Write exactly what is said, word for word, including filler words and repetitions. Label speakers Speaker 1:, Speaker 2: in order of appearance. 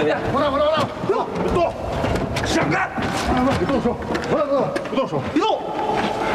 Speaker 1: 别，
Speaker 2: 往哪往哪往哪，动动，闪开！别动手，往哪动？不动手，别动。